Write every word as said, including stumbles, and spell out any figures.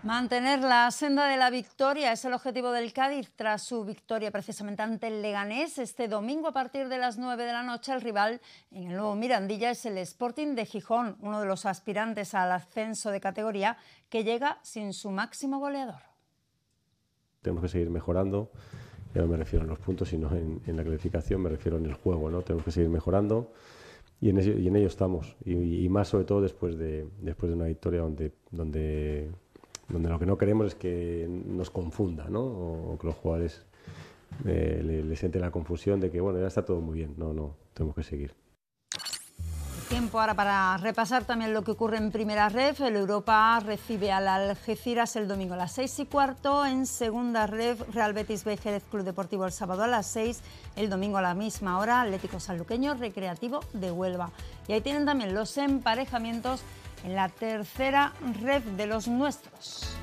Mantener la senda de la victoria es el objetivo del Cádiz tras su victoria precisamente ante el Leganés. Este domingo a partir de las nueve de la noche el rival en el nuevo Mirandilla es el Sporting de Gijón, uno de los aspirantes al ascenso de categoría que llega sin su máximo goleador. Tenemos que seguir mejorando, ya no me refiero en los puntos sino en, en la clasificación, me refiero en el juego, ¿no? Tenemos que seguir mejorando y en ello, y en ello estamos y, y más sobre todo después de, después de una victoria donde... donde donde lo que no queremos es que nos confunda, ¿no? O que los jugadores eh, le, le sienten la confusión de que, bueno, ya está todo muy bien. No, no, tenemos que seguir. Tiempo ahora para repasar también lo que ocurre en Primera Ref. El Europa recibe al Algeciras el domingo a las seis y cuarto. En Segunda Ref, Real Betis B Jerez Club Deportivo el sábado a las seis. El domingo a la misma hora, Atlético Sanluqueño Recreativo de Huelva. Y ahí tienen también los emparejamientos en la tercera Ref de los nuestros.